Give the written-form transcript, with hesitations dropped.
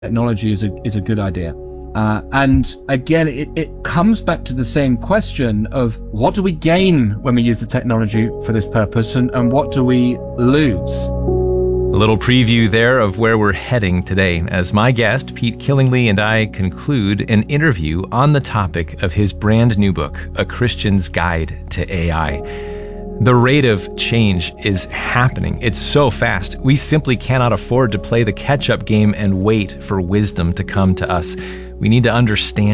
technology is a good idea. And again, it comes back to the same question of what do we gain when we use the technology for this purpose, and what do we lose? A little preview there of where we're heading today as my guest, Pete Killingly, and I conclude an interview on the topic of his brand new book, A Christian's Guide to AI. The rate of change is happening. It's so fast. We simply cannot afford to play the catch-up game and wait for wisdom to come to us. We need to understand